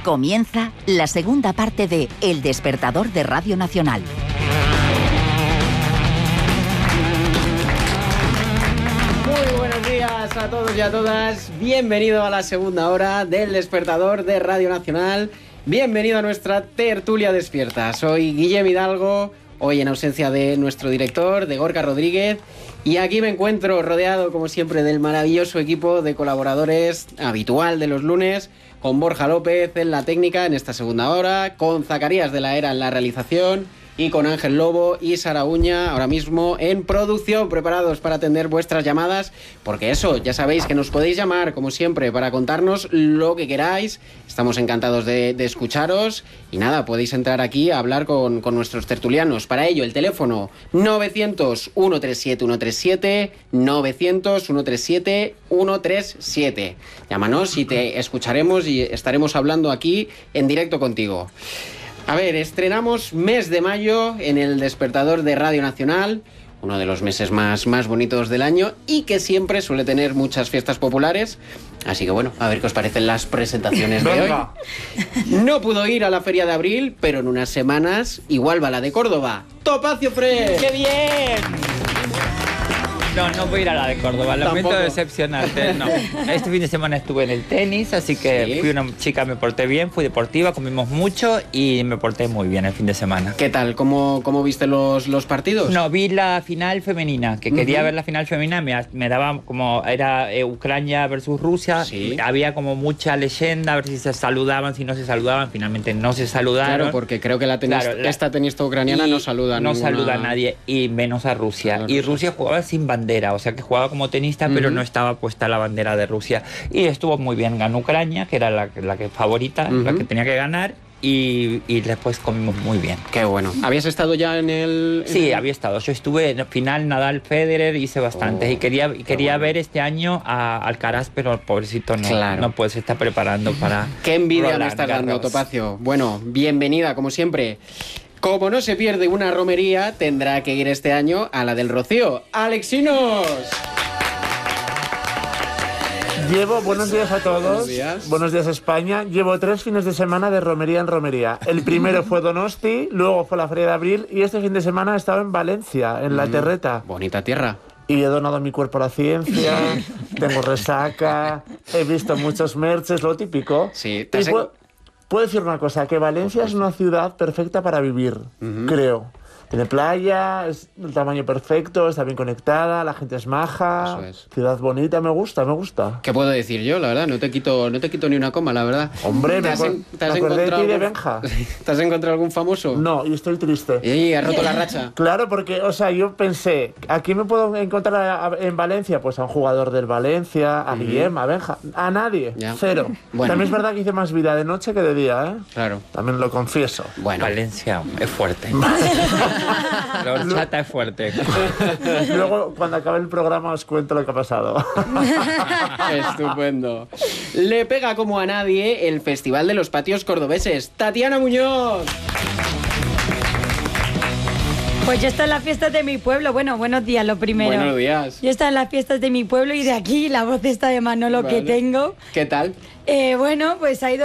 Comienza la segunda parte de El Despertador de Radio Nacional. Muy buenos días a todos y a todas. Bienvenido a la segunda hora del Despertador de Radio Nacional. Bienvenido a nuestra tertulia despierta. Soy Guillem Hidalgo, hoy en ausencia de nuestro director, de Gorka Rodríguez. Y aquí me encuentro rodeado, como siempre, del maravilloso equipo de colaboradores habitual de los lunes, con Borja López en la técnica en esta segunda hora, con Zacarías de la Era en la realización y con Ángel Lobo y Sara Uña ahora mismo en producción, preparados para atender vuestras llamadas, porque eso, ya sabéis que nos podéis llamar, como siempre, para contarnos lo que queráis. Estamos encantados de escucharos y nada, podéis entrar aquí a hablar con nuestros tertulianos. Para ello, el teléfono 900-137-137, 900-137-137. Llámanos y te escucharemos y estaremos hablando aquí en directo contigo. A ver, estrenamos mes de mayo en el Despertador de Radio Nacional, uno de los meses más bonitos del año y que siempre suele tener muchas fiestas populares. Así que bueno, a ver qué os parecen las presentaciones de hoy. No pudo ir a la Feria de Abril, pero en unas semanas igual va la de Córdoba. ¡Topacio Fresh! ¡Qué bien! No voy a ir a la de Córdoba, lamento decepcionarte, no. Este fin de semana estuve en el tenis, así que ¿sí? Fui una chica, me porté bien, fui deportiva, comimos mucho y me porté muy bien el fin de semana. ¿Qué tal? ¿Cómo viste los partidos? No, vi la final femenina, que quería ver la final femenina, me daba como, era Ucrania versus Rusia, había como mucha leyenda, a ver si se saludaban, si no se saludaban, finalmente no se saludaron. Claro, porque creo que esta tenista ucraniana no saluda no saluda a nadie, y menos a Rusia. Claro, y Rusia jugaba sin bandera, o sea que jugaba como tenista, pero no estaba puesta la bandera de Rusia. Y estuvo muy bien, ganó Ucrania, que era la que favorita, la que tenía que ganar, y después comimos muy bien. Qué bueno. ¿Habías estado ya en el...? Sí, había estado. Yo estuve en el final, Nadal-Federer, hice bastantes, y quería ver este año a Alcaraz, pero pobrecito no puede, se está preparando para... Qué envidia me estás dando, Topacio. Bueno, bienvenida, como siempre. Como no se pierde una romería, tendrá que ir este año a la del Rocío. ¡Alexinos! Buenos días a todos. Buenos días España. Llevo 3 fines de semana de romería en romería. El primero fue Donosti, luego fue la Feria de Abril y este fin de semana he estado en Valencia, en La Terreta. Bonita tierra. Y he donado mi cuerpo a la ciencia, tengo resaca, he visto muchos merches, lo típico. Sí, puedo decir una cosa, que Valencia es una ciudad perfecta para vivir, creo. Tiene playa, es del tamaño perfecto, está bien conectada, la gente es maja, eso es. Ciudad bonita, me gusta. ¿Qué puedo decir yo, la verdad? No te quito ni una coma, la verdad. Hombre, me acordé de ti de Benja. ¿Te has encontrado algún famoso? No, y estoy triste. ¿Y has roto la racha? Claro, porque, o sea, yo pensé, ¿a quién me puedo encontrar en Valencia? Pues a un jugador del Valencia, a Guillem, a Benja, a nadie, cero. Bueno. También es verdad que hice más vida de noche que de día, ¿eh? Claro. También lo confieso. Bueno. Valencia es fuerte. La horchata es fuerte. Luego, cuando acabe el programa, os cuento lo que ha pasado. Estupendo. Le pega como a nadie el Festival de los Patios Cordobeses. Tatiana Muñoz. Pues yo estoy en las fiestas de mi pueblo. Bueno, buenos días, lo primero. Buenos días. Yo estoy en las fiestas de mi pueblo y de aquí la voz esta de Manolo que tengo. ¿Qué tal? Bueno, pues ha ido